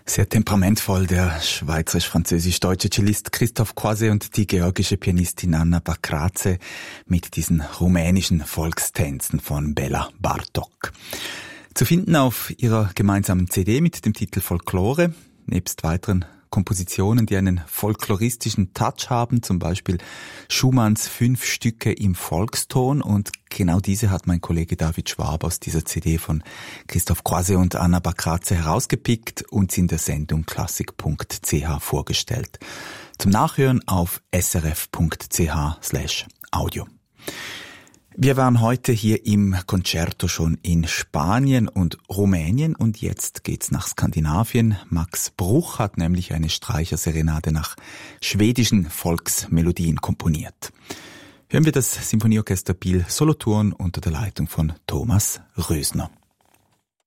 Sehr temperamentvoll der schweizerisch-französisch-deutsche Cellist Christoph Croiset und die georgische Pianistin Anna Bakraze mit diesen rumänischen Volkstänzen von Bela Bartok. Zu finden auf ihrer gemeinsamen CD mit dem Titel Folklore, nebst weiteren Kompositionen, die einen folkloristischen Touch haben, zum Beispiel Schumanns 5 Stücke im Volkston, und genau diese hat mein Kollege David Schwab aus dieser CD von Christoph Croiset und Anna Bakraze herausgepickt und sie in der Sendung klassik.ch vorgestellt. Zum Nachhören auf srf.ch/audio. Wir waren heute hier im Concerto schon in Spanien und Rumänien und jetzt geht's nach Skandinavien. Max Bruch hat nämlich eine Streicherserenade nach schwedischen Volksmelodien komponiert. Hören wir das Symphonieorchester Biel Solothurn unter der Leitung von Thomas Rösner.